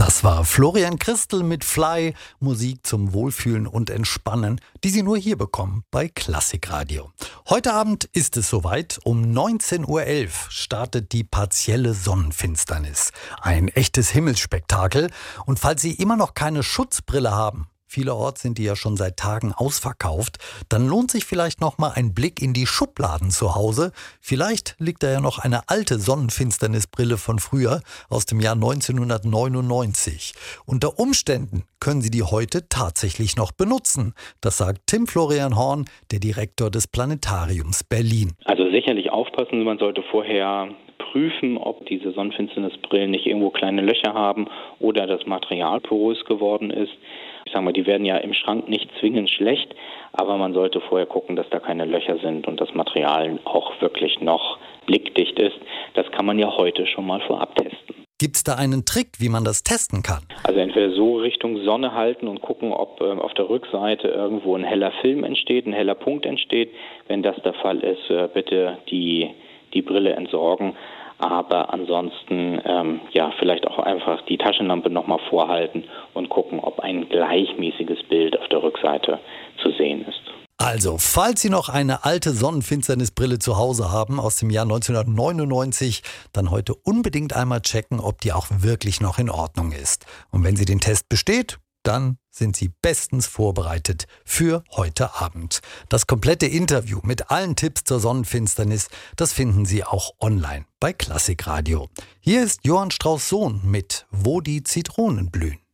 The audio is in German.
Das war Florian Christel mit Fly, Musik zum Wohlfühlen und Entspannen, die Sie nur hier bekommen bei Klassikradio. Heute Abend ist es soweit. Um 19:11 Uhr startet die partielle Sonnenfinsternis. Ein echtes Himmelsspektakel. Und falls Sie immer noch keine Schutzbrille haben, vielerorts sind die ja schon seit Tagen ausverkauft, dann lohnt sich vielleicht noch mal ein Blick in die Schubladen zu Hause. Vielleicht liegt da ja noch eine alte Sonnenfinsternisbrille von früher aus dem Jahr 1999. Unter Umständen können Sie die heute tatsächlich noch benutzen. Das sagt Tim Florian Horn, der Direktor des Planetariums Berlin. Also sicherlich aufpassen, man sollte vorher prüfen, ob diese Sonnenfinsternisbrillen nicht irgendwo kleine Löcher haben oder das Material porös geworden ist. Ich sage mal, die werden ja im Schrank nicht zwingend schlecht, aber man sollte vorher gucken, dass da keine Löcher sind und das Material auch wirklich noch blickdicht ist. Das kann man ja heute schon mal vorab testen. Gibt es da einen Trick, wie man das testen kann? Also entweder so Richtung Sonne halten und gucken, ob auf der Rückseite irgendwo ein heller Film entsteht, ein heller Punkt entsteht. Wenn das der Fall ist, bitte die Brille entsorgen. Aber ansonsten vielleicht auch einfach die Taschenlampe nochmal vorhalten und gucken, ob ein gleichmäßiges Bild auf der Rückseite zu sehen ist. Also, falls Sie noch eine alte Sonnenfinsternisbrille zu Hause haben aus dem Jahr 1999, dann heute unbedingt einmal checken, ob die auch wirklich noch in Ordnung ist. Und wenn sie den Test besteht, dann sind Sie bestens vorbereitet für heute Abend. Das komplette Interview mit allen Tipps zur Sonnenfinsternis, das finden Sie auch online bei Klassikradio. Hier ist Johann Strauß Sohn mit Wo die Zitronen blühen.